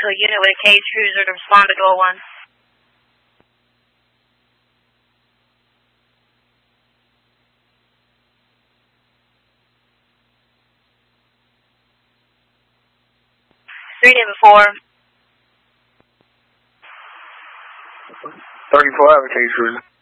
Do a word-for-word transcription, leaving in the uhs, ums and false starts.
to a unit with a cage cruiser to respond to door one. Three David four. thirty-four, I have a cage cruiser.